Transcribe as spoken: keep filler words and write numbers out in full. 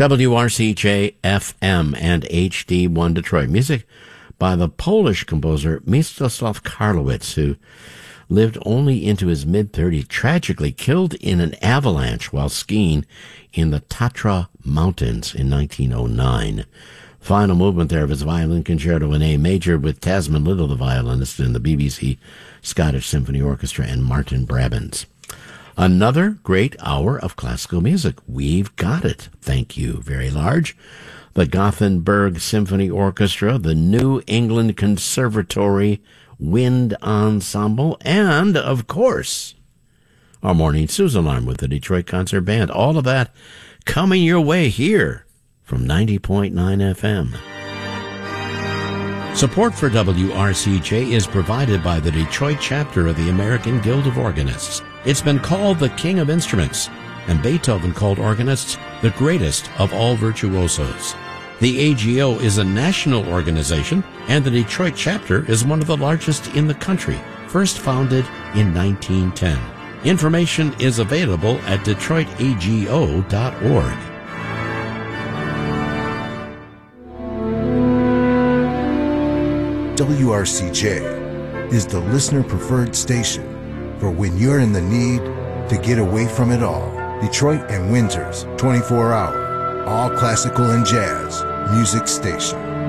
W R C J F M and H D one Detroit. Music by the Polish composer Mstislav Karlowitz, who lived only into his mid-thirties, tragically killed in an avalanche while skiing in the Tatra Mountains in nineteen oh nine. Final movement there of his violin concerto in A major with Tasman Little, the violinist, in the B B C Scottish Symphony Orchestra, and Martin Brabants. Another great hour of classical music. We've got it. Thank you very large. The Gothenburg Symphony Orchestra, the New England Conservatory Wind Ensemble, and, of course, our morning Suze Alarm with the Detroit Concert Band. All of that coming your way here from ninety point nine F M. Support for W R C J is provided by the Detroit chapter of the American Guild of Organists. It's been called the King of Instruments, and Beethoven called organists the greatest of all virtuosos. The A G O is a national organization, and the Detroit chapter is one of the largest in the country, first founded in nineteen ten. Information is available at detroit a g o dot org. W R C J is the listener-preferred station for when you're in the need to get away from it all. Detroit and Windsor's twenty-four hour, all classical and jazz music station.